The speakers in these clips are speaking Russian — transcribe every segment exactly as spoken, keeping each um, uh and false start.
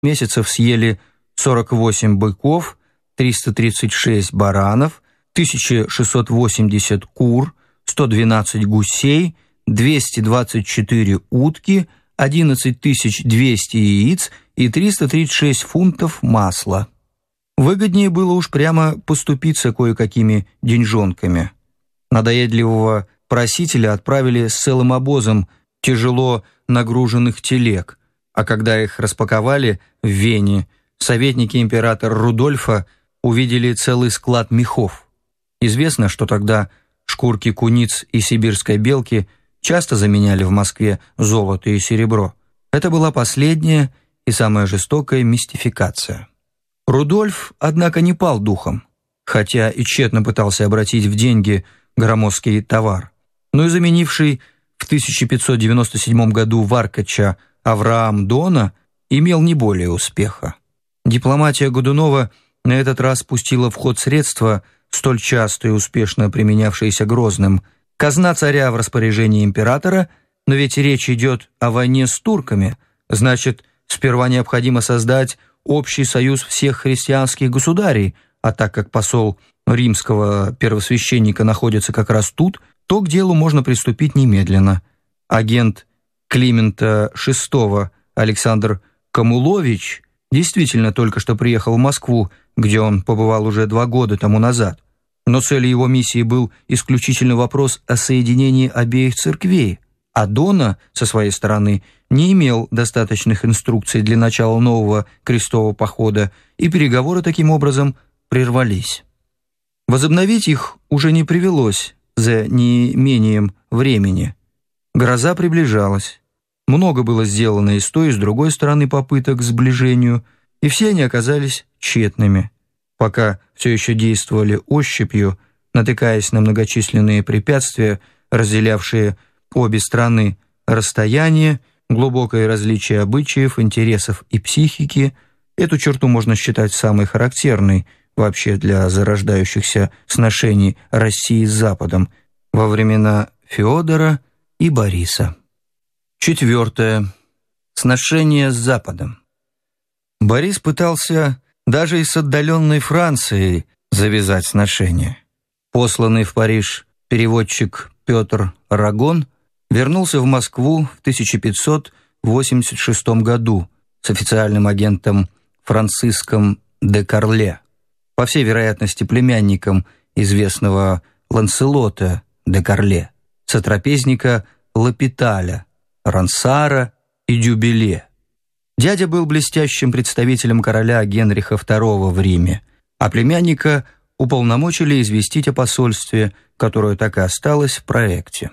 месяцев съели сорок восемь быков, триста тридцать шесть баранов, тысяча шестьсот восемьдесят кур, сто двенадцать гусей, двести двадцать четыре утки, одиннадцать тысяч двести яиц и триста тридцать шесть фунтов масла. Выгоднее было уж прямо поступиться кое-какими деньжонками. Надоедливого просителя отправили с целым обозом тяжело нагруженных телег, а когда их распаковали в Вене, советники императора Рудольфа увидели целый склад мехов. Известно, что тогда шкурки куниц и сибирской белки часто заменяли в Москве золото и серебро. Это была последняя и самая жестокая мистификация. Рудольф, однако, не пал духом, хотя и тщетно пытался обратить в деньги громоздкий товар, но и заменивший в тысяча пятьсот девяносто седьмом году Варкача Авраам Дона имел не более успеха. Дипломатия Годунова на этот раз пустила в ход средства, столь часто и успешно применявшиеся Грозным. Казна царя в распоряжении императора, но ведь речь идет о войне с турками, значит, сперва необходимо создать общий союз всех христианских государей, а так как посол римского первосвященника находится как раз тут, то к делу можно приступить немедленно. Агент Климента шестого Александр Камулович действительно только что приехал в Москву, где он побывал уже два года тому назад. Но целью его миссии был исключительно вопрос о соединении обеих церквей, а Дона, со своей стороны, не имел достаточных инструкций для начала нового крестового похода, и переговоры таким образом прервались. Возобновить их уже не привелось за неимением времени. Гроза приближалась. Много было сделано и с той, и с другой стороны попыток к сближению, и все они оказались тщетными. Пока все еще действовали ощупью, натыкаясь на многочисленные препятствия, разделявшие обе страны, расстояние, глубокое различие обычаев, интересов и психики. Эту черту можно считать самой характерной вообще для зарождающихся сношений России с Западом во времена Феодора и Бориса. Четвертое. Сношение с Западом. Борис пытался даже и с отдаленной Францией завязать сношение. Посланный в Париж переводчик Петр Рагон вернулся в Москву в тысяча пятьсот восемьдесят шестом году с официальным агентом Франциском де Карле, по всей вероятности племянником известного Ланселота де Карле, сотрапезника Лапиталя, Рансара и Дюбеле. Дядя был блестящим представителем короля Генриха второго в Риме, а племянника уполномочили известить о посольстве, которое так и осталось в проекте.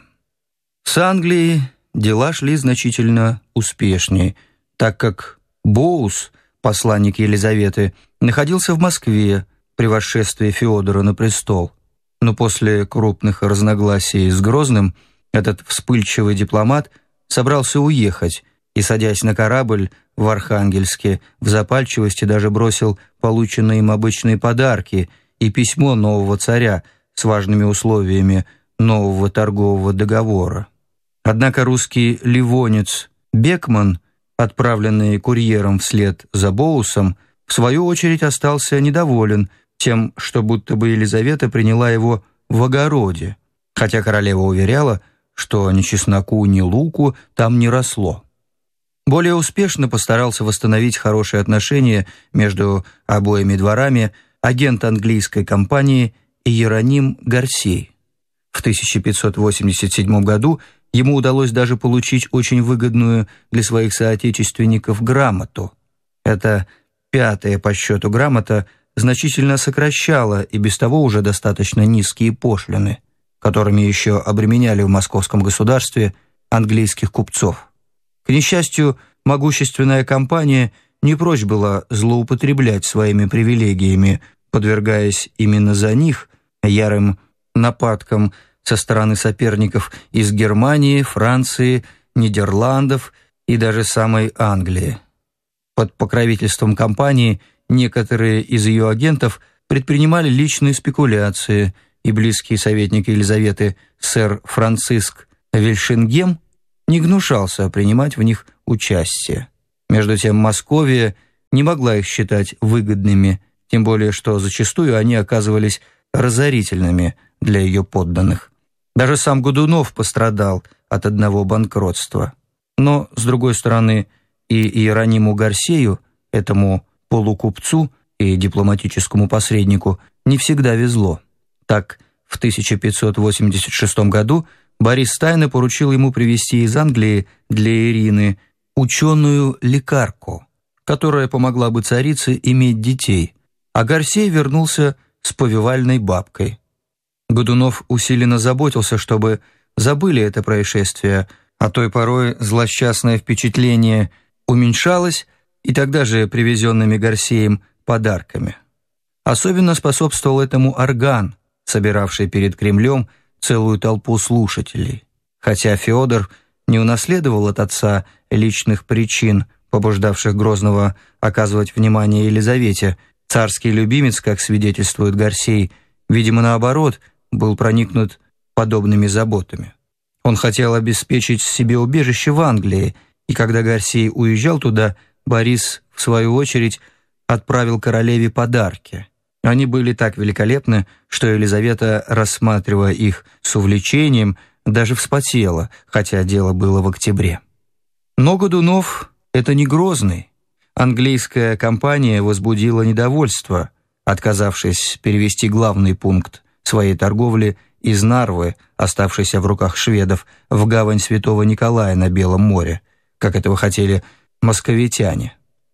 С Англией дела шли значительно успешнее, так как Боус, посланник Елизаветы, находился в Москве при восшествии Феодора на престол. Но после крупных разногласий с Грозным этот вспыльчивый дипломат собрался уехать и, садясь на корабль в Архангельске, в запальчивости даже бросил полученные им обычные подарки и письмо нового царя с важными условиями нового торгового договора. Однако русский ливонец Бекман, отправленный курьером вслед за Боусом, в свою очередь остался недоволен тем, что будто бы Елизавета приняла его в огороде, хотя королева уверяла, что ни чесноку, ни луку там не росло. Более успешно постарался восстановить хорошие отношения между обоими дворами агент английской компании Иероним Гарсей. В тысяча пятьсот восемьдесят седьмом году ему удалось даже получить очень выгодную для своих соотечественников грамоту. Эта пятая по счету грамота значительно сокращала и без того уже достаточно низкие пошлины, которыми еще обременяли в московском государстве английских купцов. К несчастью, могущественная компания не прочь была злоупотреблять своими привилегиями, подвергаясь именно за них ярым нападкам со стороны соперников из Германии, Франции, Нидерландов и даже самой Англии. Под покровительством компании некоторые из ее агентов предпринимали личные спекуляции, и близкий советник Елизаветы сэр Франциск Вильшингем не гнушался принимать в них участие. Между тем Московия не могла их считать выгодными, тем более что зачастую они оказывались разорительными для ее подданных. Даже сам Годунов пострадал от одного банкротства. Но, с другой стороны, и Иерониму Гарсею, этому полукупцу и дипломатическому посреднику, не всегда везло. Так, в тысяча пятьсот восемьдесят шестом году Борис тайно поручил ему привезти из Англии для Ирины ученую-лекарку, которая помогла бы царице иметь детей, а Гарсей вернулся с повивальной бабкой. Годунов усиленно заботился, чтобы забыли это происшествие, а той порой злосчастное впечатление уменьшалось, и тогда же привезенными Гарсеем подарками. Особенно способствовал этому орган, собиравший перед Кремлем целую толпу слушателей. Хотя Феодор не унаследовал от отца личных причин, побуждавших Грозного оказывать внимание Елизавете, царский любимец, как свидетельствует Гарсей, видимо, наоборот, был проникнут подобными заботами. Он хотел обеспечить себе убежище в Англии, и когда Гарсей уезжал туда, Борис, в свою очередь, отправил королеве подарки. Они были так великолепны, что Елизавета, рассматривая их с увлечением, даже вспотела, хотя дело было в октябре. Но Годунов — это не Грозный. Английская компания возбудила недовольство, отказавшись перевести главный пункт своей торговли из Нарвы, оставшейся в руках шведов, в гавань Святого Николая на Белом море, как этого хотели московитяне.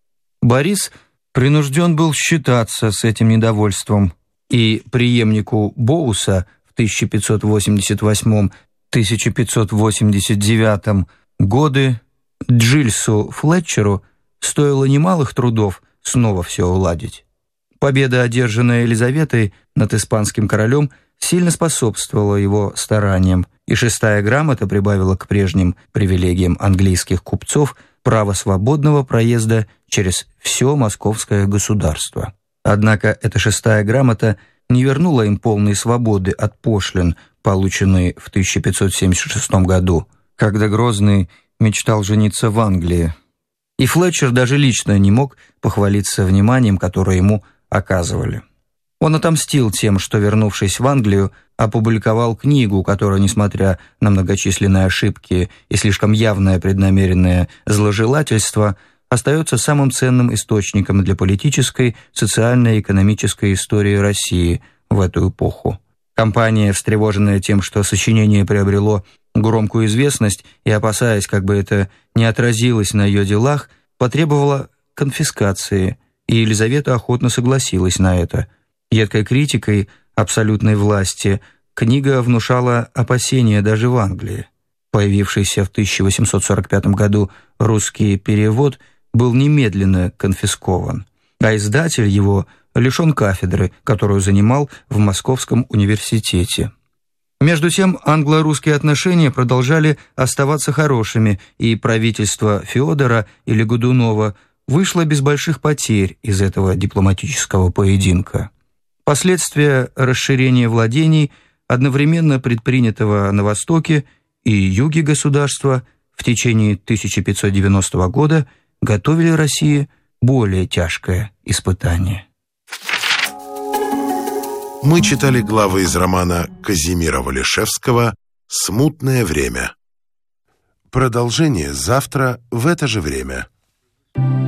Борис принужден был считаться с этим недовольством, и преемнику Боуса в тысяча пятьсот восемьдесят восьмом — тысяча пятьсот восемьдесят девятом годы Джильсу Флетчеру стоило немалых трудов снова все уладить. Победа, одержанная Елизаветой над испанским королем, сильно способствовала его стараниям, и шестая грамота прибавила к прежним привилегиям английских купцов право свободного проезда через все московское государство. Однако эта шестая грамота не вернула им полной свободы от пошлин, полученной в тысяча пятьсот семьдесят шестом году, когда Грозный мечтал жениться в Англии. И Флетчер даже лично не мог похвалиться вниманием, которое ему оказывали. Он отомстил тем, что, вернувшись в Англию, опубликовал книгу, которая, несмотря на многочисленные ошибки и слишком явное преднамеренное зложелательство, остается самым ценным источником для политической, социальной и экономической истории России в эту эпоху. Компания, встревоженная тем, что сочинение приобрело громкую известность и опасаясь, как бы это не отразилось на ее делах, потребовала конфискации, и Елизавета охотно согласилась на это. Едкой критикой абсолютной власти книга внушала опасения даже в Англии. Появившийся в тысяча восемьсот сорок пятом году русский перевод был немедленно конфискован, а издатель его лишен кафедры, которую занимал в Московском университете. Между тем, англо-русские отношения продолжали оставаться хорошими, и правительство Феодора или Годунова вышло без больших потерь из этого дипломатического поединка. Последствия расширения владений, одновременно предпринятого на востоке и юге государства, в течение тысяча пятьсот девяностого года готовили России более тяжкое испытание. Мы читали главы из романа Казимира Валишевского «Смутное время». Продолжение завтра в это же время.